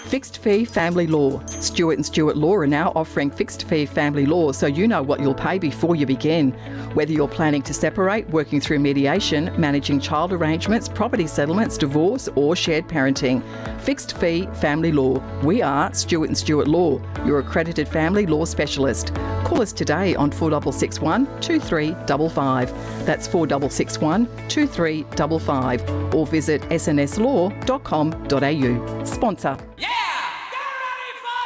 Fixed Fee Family Law. Stewart & Stewart Law are now offering fixed fee family law so you know what you'll pay before you begin. Whether you're planning to separate, working through mediation, managing child arrangements, property settlements, divorce or shared parenting. Fixed Fee Family Law. We are Stewart & Stewart Law, your accredited family law specialist. Call us today on 4661 2355. That's 4661 2355. Or visit snslaw.com.au. Sponsor. Yeah!